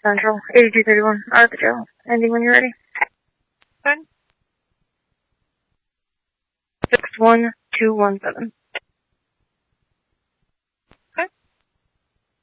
Central, 8231, out of the jail. Ending when you're ready. Good. 61217.